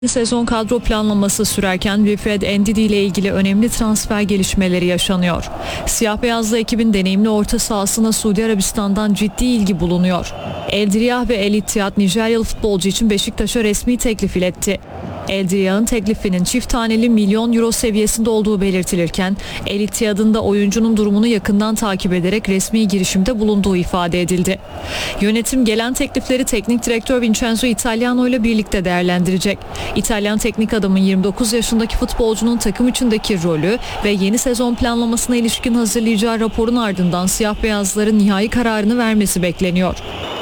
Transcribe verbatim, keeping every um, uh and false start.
Sezon kadro planlaması sürerken Wilfred Ndidi ile ilgili önemli transfer gelişmeleri yaşanıyor. Siyah beyazlı ekibin deneyimli orta sahasına Suudi Arabistan'dan ciddi ilgi bulunuyor. Eldiriah ve El Ittihad Nijeryalı futbolcu için Beşiktaş'a resmi teklif iletti. Eldiriah'ın teklifinin çift taneli milyon euro seviyesinde olduğu belirtilirken El Ittihad'ın da oyuncunun durumunu yakından takip ederek resmi girişimde bulunduğu ifade edildi. Yönetim gelen teklifleri teknik direktör Vincenzo Italiano ile birlikte değerlendirecek. İtalyan teknik adamın yirmi dokuz yaşındaki futbolcunun takım içindeki rolü ve yeni sezon planlamasına ilişkin hazırlayacağı raporun ardından siyah beyazların nihai kararını vermesi bekleniyor.